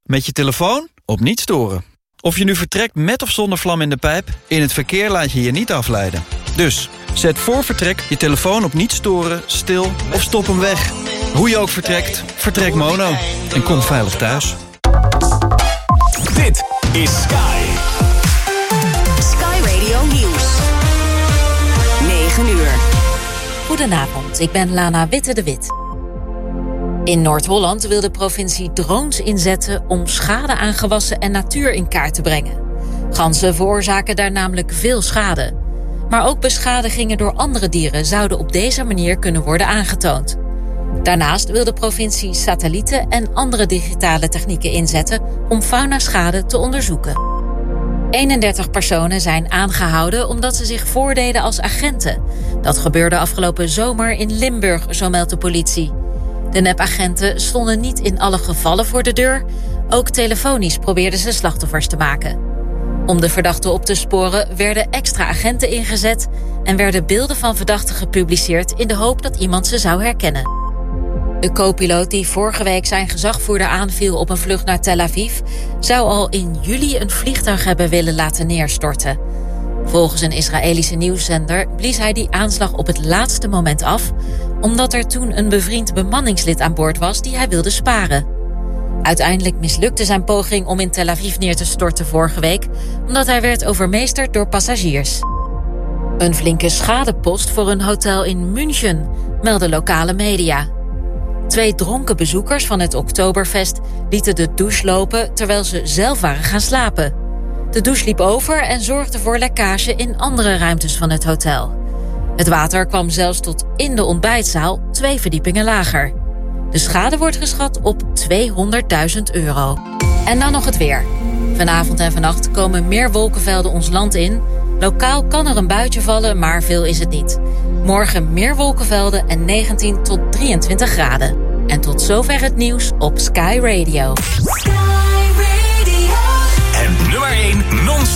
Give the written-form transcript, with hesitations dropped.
Met je telefoon op niet storen. Of je nu vertrekt met of zonder vlam in de pijp, in het verkeer laat je je niet afleiden. Dus, zet voor vertrek je telefoon op niet storen, stil of stop hem weg. Hoe je ook vertrekt, vertrek mono. En kom veilig thuis. Dit is Sky. Sky Radio Nieuws. 9 uur. Goedenavond, ik ben Lana Witte de Wit. In Noord-Holland wil de provincie drones inzetten om schade aan gewassen en natuur in kaart te brengen. Ganzen veroorzaken daar namelijk veel schade. Maar ook beschadigingen door andere dieren zouden op deze manier kunnen worden aangetoond. Daarnaast wil de provincie satellieten en andere digitale technieken inzetten om faunaschade te onderzoeken. 31 personen zijn aangehouden omdat ze zich voordeden als agenten. Dat gebeurde afgelopen zomer in Limburg, zo meldt de politie. De nepagenten stonden niet in alle gevallen voor de deur. Ook telefonisch probeerden ze slachtoffers te maken. Om de verdachten op te sporen werden extra agenten ingezet en werden beelden van verdachten gepubliceerd in de hoop dat iemand ze zou herkennen. De co-piloot die vorige week zijn gezagvoerder aanviel op een vlucht naar Tel Aviv zou al in juli een vliegtuig hebben willen laten neerstorten. Volgens een Israëlische nieuwszender blies hij die aanslag op het laatste moment af, omdat er toen een bevriend bemanningslid aan boord was die hij wilde sparen. Uiteindelijk mislukte zijn poging om in Tel Aviv neer te storten vorige week, omdat hij werd overmeesterd door passagiers. Een flinke schadepost voor een hotel in München, melden lokale media. 2 dronken bezoekers van het Oktoberfest lieten de douche lopen terwijl ze zelf waren gaan slapen. De douche liep over en zorgde voor lekkage in andere ruimtes van het hotel. Het water kwam zelfs tot in de ontbijtzaal 2 verdiepingen lager. De schade wordt geschat op €200.000. En dan nog het weer. Vanavond en vannacht komen meer wolkenvelden ons land in. Lokaal kan er een buitje vallen, maar veel is het niet. Morgen meer wolkenvelden en 19 tot 23 graden. En tot zover het nieuws op Sky Radio.